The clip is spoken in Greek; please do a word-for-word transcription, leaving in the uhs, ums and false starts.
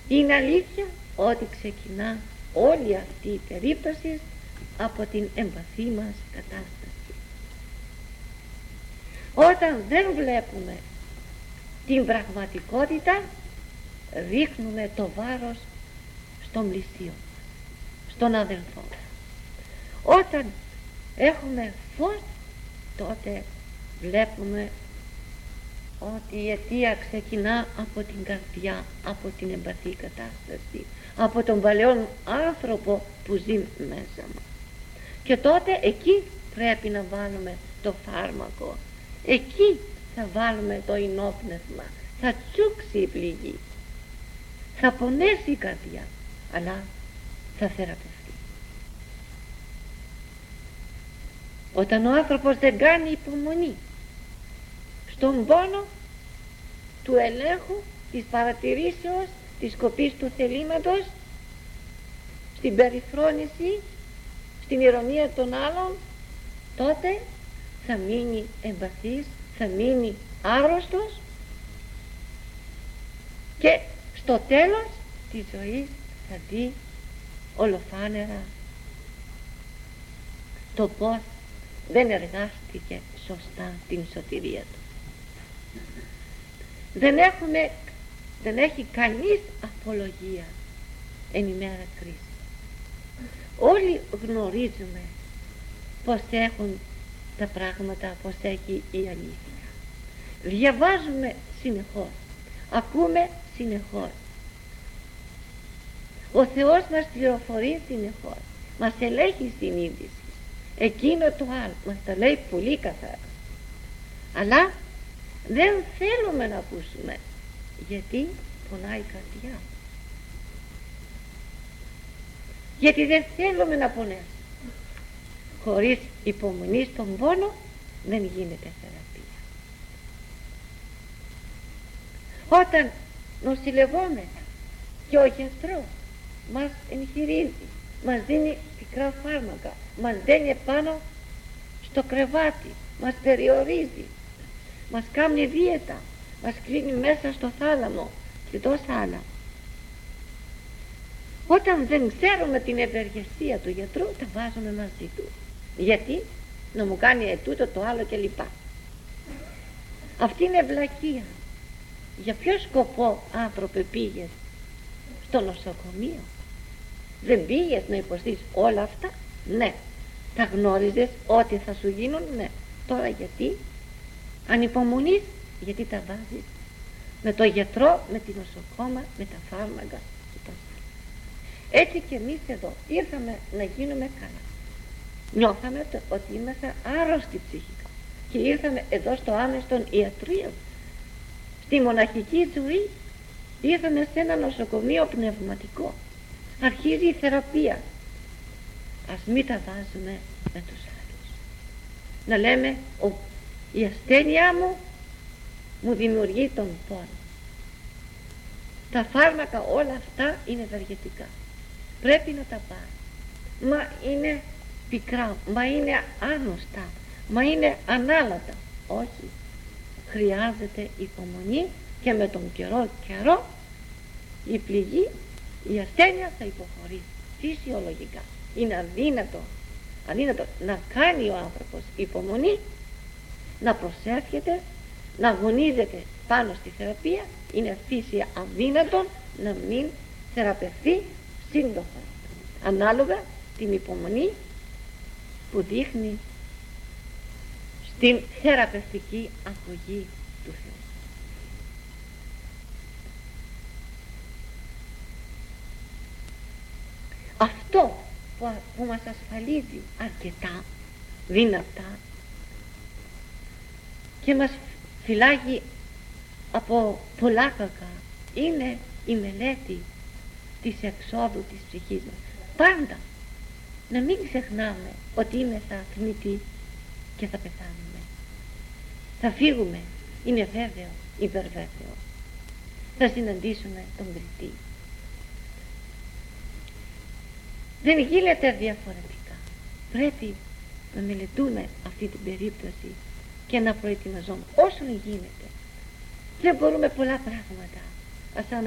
Είναι αλήθεια ότι ξεκινά όλη αυτή η περίπτωση από την εμπαθή μας κατάσταση. Όταν δεν βλέπουμε την πραγματικότητα, ρίχνουμε το βάρος στον πλησίο μας, στον αδελφό. Όταν έχουμε φως, τότε βλέπουμε ότι η αιτία ξεκινά από την καρδιά, από την εμπαθή κατάσταση, από τον παλαιόν άνθρωπο που ζει μέσα μας. Και τότε εκεί πρέπει να βάλουμε το φάρμακο, εκεί θα βάλουμε το ενόπνευμα, θα τσούξει η πληγή, θα πονέσει η καρδιά, αλλά θα θεραπευτεί. Όταν ο άνθρωπος δεν κάνει υπομονή στον πόνο του ελέγχου, της παρατηρήσεως, της κοπής του θελήματος, στην περιφρόνηση, στην ηρωνία των άλλων, τότε θα μείνει εμπαθής, θα μείνει άρρωστος και στο τέλος της ζωής θα δει ολοφάνερα το πώς δεν εργάστηκε σωστά την σωτηρία του. Δεν έχουμε, δεν έχει κανείς απολογία εν ημέρα κρίση. Όλοι γνωρίζουμε πως έχουν τα πράγματα, πως έχει η αλήθεια. Διαβάζουμε συνεχώς, ακούμε συνεχώς. Ο Θεός μας πληροφορεί συνεχώς, μας ελέγχει στην είδηση. Εκείνο το άλλο μας τα λέει πολύ καθαρά. Αλλά δεν θέλουμε να ακούσουμε, γιατί πονάει η καρδιά. Γιατί δεν θέλουμε να πονέσουμε. Χωρίς υπομονή στον πόνο δεν γίνεται θεραπεία. Όταν νοσηλευόμεθα και ο γιατρός μας εγχειρίζει, μας δίνει πικρά φάρμακα, μας δένει πάνω στο κρεβάτι, μας περιορίζει, μας κάνει δίαιτα, μας κλείνει μέσα στο θάλαμο και τόσα άλλα. Όταν δεν ξέρουμε την ευεργεσία του γιατρού, τα βάζουμε μαζί του. Γιατί να μου κάνει ετούτο το άλλο και λοιπά. Αυτή είναι βλακεία. Για ποιο σκοπό, άνθρωπε, πήγες στο νοσοκομείο? Δεν πήγες να υποστείς όλα αυτά? Ναι. Τα γνώριζες ότι θα σου γίνουν? Ναι. Τώρα γιατί ανυπομονείς? Γιατί τα βάζεις με το γιατρό, με την νοσοκόμα, με τα φάρμακα. Έτσι και εμείς εδώ ήρθαμε να γίνουμε καλά. Νιώθαμε το, ότι είμαστε άρρωστοι ψυχικά και ήρθαμε εδώ στο άμεστον ιατρείο, στη μοναχική ζωή. Ήρθαμε σε ένα νοσοκομείο πνευματικό. Αρχίζει η θεραπεία. Ας μην τα βάζουμε με τους άλλους. Να λέμε, ο, η ασθένειά μου μου δημιουργεί τον πόνο. Τα φάρμακα όλα αυτά είναι ευεργετικά. Πρέπει να τα πάρει. Μα είναι πικρά, μα είναι άγνωστα, μα είναι ανάλατα. Όχι. Χρειάζεται υπομονή και με τον καιρό καιρό η πληγή, η ασθένεια θα υποχωρήσει φυσιολογικά. Είναι αδύνατο, αδύνατο να κάνει ο άνθρωπος υπομονή, να προσεύχεται, να αγωνίζεται πάνω στη θεραπεία. Είναι φύση αδύνατον να μην θεραπευθεί σύντομα, ανάλογα την υπομονή που δείχνει στην θεραπευτική αγωγή του Θεού. Αυτό που, που μας ασφαλίζει αρκετά, δυνατά και μας φυλάγει από πολλά κακά, είναι η μελέτη της εξόδου της ψυχής μας. Πάντα να μην ξεχνάμε ότι είμαστε αθνητοί και θα πεθάνουμε. Θα φύγουμε, είναι βέβαιο, υπερββέβαιο. Θα συναντήσουμε τον κριτή. Δεν γίνεται διαφορετικά. Πρέπει να μελετούμε αυτή την περίπτωση και να προετοιμαζόμαστε όσο γίνεται. Δεν μπορούμε πολλά πράγματα. Ας